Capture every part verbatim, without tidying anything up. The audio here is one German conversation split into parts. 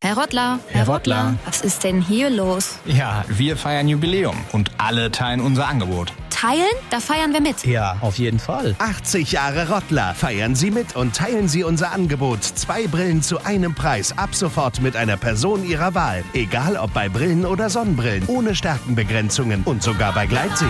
Herr Rottler, Herr, Herr Rottler. Was ist denn hier los? Ja, wir feiern Jubiläum und alle teilen unser Angebot. Teilen? Da feiern wir mit. Ja, auf jeden Fall. achtzig Jahre Rottler. Feiern Sie mit und teilen Sie unser Angebot. Zwei Brillen zu einem Preis. Ab sofort mit einer Person Ihrer Wahl. Egal ob bei Brillen oder Sonnenbrillen. Ohne Stärkenbegrenzungen und sogar bei Gleitsicht.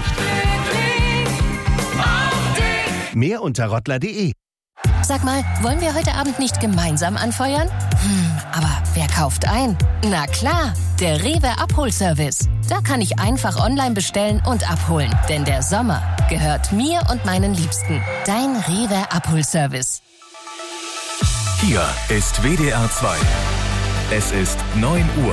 Mehr unter rottler punkt de. Sag mal, wollen wir heute Abend nicht gemeinsam anfeuern? Hm, aber wer kauft ein? Na klar, der Rewe Abholservice. Da kann ich einfach online bestellen und abholen. Denn der Sommer gehört mir und meinen Liebsten. Dein Rewe Abholservice. Hier ist W D R zwei. Es ist neun Uhr.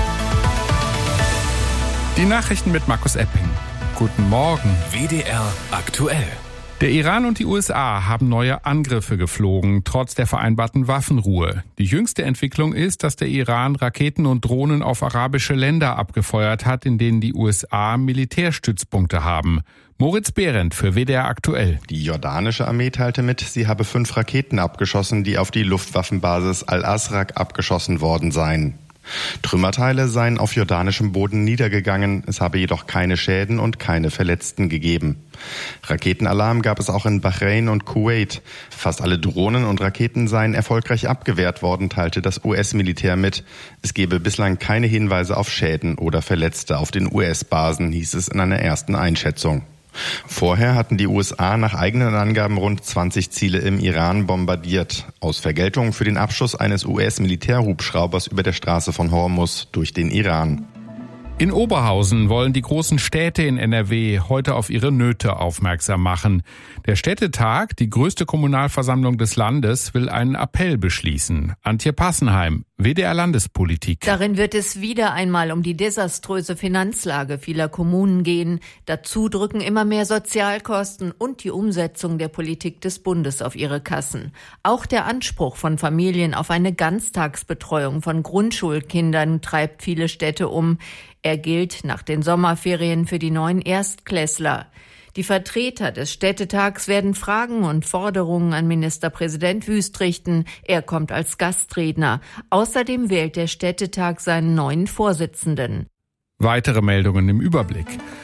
Die Nachrichten mit Markus Epping. Guten Morgen. W D R aktuell. Der Iran und die U S A haben neue Angriffe geflogen, trotz der vereinbarten Waffenruhe. Die jüngste Entwicklung ist, dass der Iran Raketen und Drohnen auf arabische Länder abgefeuert hat, in denen die U S A Militärstützpunkte haben. Moritz Behrendt für W D R aktuell. Die jordanische Armee teilte mit, sie habe fünf Raketen abgeschossen, die auf die Luftwaffenbasis Al-Asraq abgeschossen worden seien. Trümmerteile seien auf jordanischem Boden niedergegangen, es habe jedoch keine Schäden und keine Verletzten gegeben. Raketenalarm gab es auch in Bahrain und Kuwait. Fast alle Drohnen und Raketen seien erfolgreich abgewehrt worden, teilte das U S-Militär mit. Es gebe bislang keine Hinweise auf Schäden oder Verletzte auf den U S-Basen, hieß es in einer ersten Einschätzung. Vorher hatten die U S A nach eigenen Angaben rund zwanzig Ziele im Iran bombardiert, aus Vergeltung für den Abschuss eines U S-Militärhubschraubers über der Straße von Hormuz durch den Iran. In Oberhausen wollen die großen Städte in N R W heute auf ihre Nöte aufmerksam machen. Der Städtetag, die größte Kommunalversammlung des Landes, will einen Appell beschließen. Antje Passenheim, W D R Landespolitik. Darin wird es wieder einmal um die desaströse Finanzlage vieler Kommunen gehen. Dazu drücken immer mehr Sozialkosten und die Umsetzung der Politik des Bundes auf ihre Kassen. Auch der Anspruch von Familien auf eine Ganztagsbetreuung von Grundschulkindern treibt viele Städte um. Er gilt nach den Sommerferien für die neuen Erstklässler. Die Vertreter des Städtetags werden Fragen und Forderungen an Ministerpräsident Wüst richten. Er kommt als Gastredner. Außerdem wählt der Städtetag seinen neuen Vorsitzenden. Weitere Meldungen im Überblick.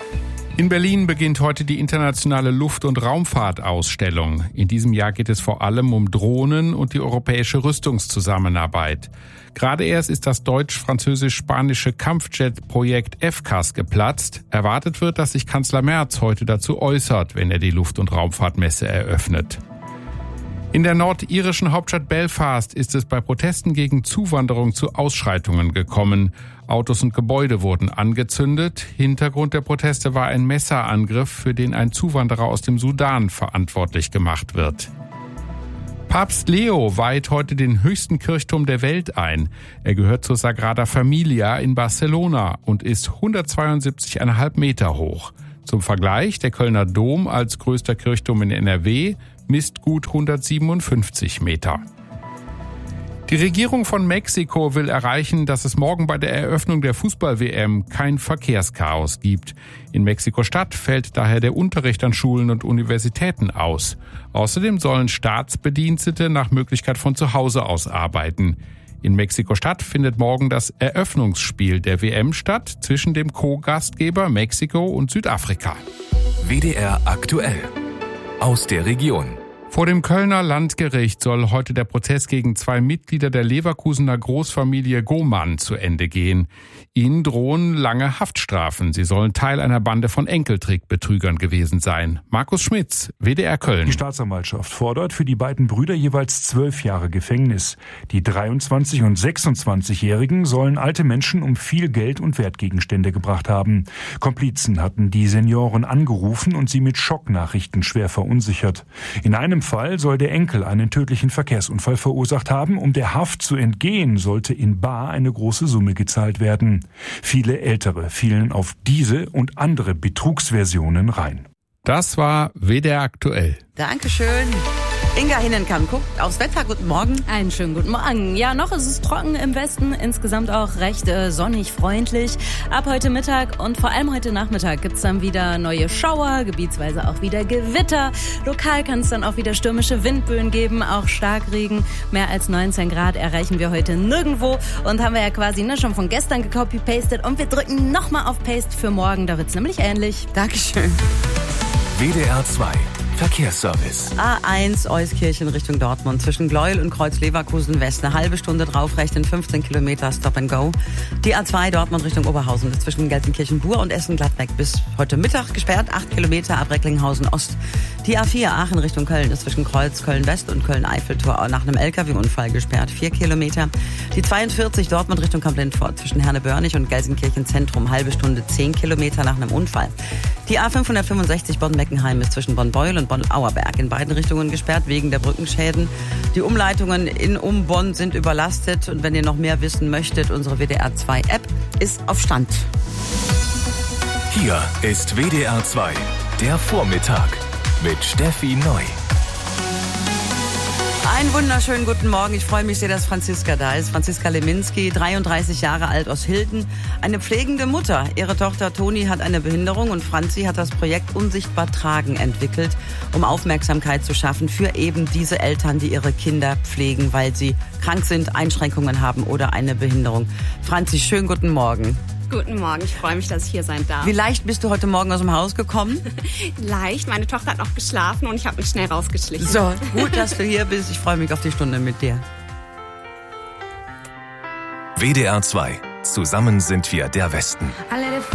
In Berlin beginnt heute die internationale Luft- und Raumfahrtausstellung. In diesem Jahr geht es vor allem um Drohnen und die europäische Rüstungszusammenarbeit. Gerade erst ist das deutsch-französisch-spanische Kampfjet-Projekt F C A S geplatzt. Erwartet wird, dass sich Kanzler Merz heute dazu äußert, wenn er die Luft- und Raumfahrtmesse eröffnet. In der nordirischen Hauptstadt Belfast ist es bei Protesten gegen Zuwanderung zu Ausschreitungen gekommen. Autos und Gebäude wurden angezündet. Hintergrund der Proteste war ein Messerangriff, für den ein Zuwanderer aus dem Sudan verantwortlich gemacht wird. Papst Leo weiht heute den höchsten Kirchturm der Welt ein. Er gehört zur Sagrada Familia in Barcelona und ist hundertzweiundsiebzig Komma fünf Meter hoch. Zum Vergleich, der Kölner Dom als größter Kirchturm in N R W misst gut hundertsiebenundfünfzig Meter. Die Regierung von Mexiko will erreichen, dass es morgen bei der Eröffnung der Fußball-W M kein Verkehrschaos gibt. In Mexiko-Stadt fällt daher der Unterricht an Schulen und Universitäten aus. Außerdem sollen Staatsbedienstete nach Möglichkeit von zu Hause aus arbeiten. In Mexiko-Stadt findet morgen das Eröffnungsspiel der W M statt zwischen dem Co-Gastgeber Mexiko und Südafrika. W D R aktuell. Aus der Region. Vor dem Kölner Landgericht soll heute der Prozess gegen zwei Mitglieder der Leverkusener Großfamilie Gomann zu Ende gehen. Ihnen drohen lange Haftstrafen. Sie sollen Teil einer Bande von Enkeltrickbetrügern gewesen sein. Markus Schmitz, W D R Köln. Die Staatsanwaltschaft fordert für die beiden Brüder jeweils zwölf Jahre Gefängnis. Die dreiundzwanzig- und sechsundzwanzigjährigen sollen alte Menschen um viel Geld und Wertgegenstände gebracht haben. Komplizen hatten die Senioren angerufen und sie mit Schocknachrichten schwer verunsichert. In einem Fall soll der Enkel einen tödlichen Verkehrsunfall verursacht haben. Um der Haft zu entgehen, sollte in bar eine große Summe gezahlt werden. Viele Ältere fielen auf diese und andere Betrugsversionen rein. Das war W D R aktuell. Dankeschön. Inga Hinnenkamp guckt aufs Wetter. Guten Morgen. Einen schönen guten Morgen. Ja, noch ist es trocken im Westen, insgesamt auch recht äh, sonnig, freundlich. Ab heute Mittag und vor allem heute Nachmittag gibt's dann wieder neue Schauer, gebietsweise auch wieder Gewitter. Lokal kann es dann auch wieder stürmische Windböen geben, auch Starkregen. Mehr als neunzehn Grad erreichen wir heute nirgendwo und haben wir ja quasi ne, schon von gestern gecopy-pastet und wir drücken nochmal auf Paste für morgen, da wird's nämlich ähnlich. Dankeschön. W D R zwei Verkehrsservice. A eins Euskirchen Richtung Dortmund zwischen Gleuel und Kreuz-Leverkusen West. Eine halbe Stunde drauf rechnen, fünfzehn Kilometer Stop and Go. Die A zwei Dortmund Richtung Oberhausen zwischen Gelsenkirchen-Bur und Essen-Gladbeck bis heute Mittag gesperrt, acht Kilometer ab Recklinghausen Ost. Die A vier Aachen Richtung Köln ist zwischen Kreuz Köln-West und Köln-Eiffeltor nach einem L K W-Unfall gesperrt, vier Kilometer. Die zweiundvierzig Dortmund Richtung Kamp-Lindfort zwischen Herne-Börnig und Gelsenkirchen Zentrum, halbe Stunde, zehn Kilometer nach einem Unfall. Die A fünfhundertfünfundsechzig Bonn-Meckenheim ist zwischen Bonn-Beuel und Bonn-Auerberg in beiden Richtungen gesperrt wegen der Brückenschäden. Die Umleitungen in um Bonn sind überlastet und wenn ihr noch mehr wissen möchtet, unsere W D R zwei App ist auf Stand. Hier ist W D R zwei, der Vormittag mit Steffi Neu. Einen wunderschönen guten Morgen. Ich freue mich sehr, dass Franziska da ist. Franziska Leminski, dreiunddreißig Jahre alt aus Hilden. Eine pflegende Mutter. Ihre Tochter Toni hat eine Behinderung und Franzi hat das Projekt Unsichtbar Tragen entwickelt, um Aufmerksamkeit zu schaffen für eben diese Eltern, die ihre Kinder pflegen, weil sie krank sind, Einschränkungen haben oder eine Behinderung. Franzi, schönen guten Morgen. Guten Morgen, ich freue mich, dass ich hier sein darf. Wie leicht bist du heute Morgen aus dem Haus gekommen? Leicht, meine Tochter hat noch geschlafen und ich habe mich schnell rausgeschlichen. So, gut, dass du hier bist. Ich freue mich auf die Stunde mit dir. W D R zwei. Zusammen sind wir der Westen. I let it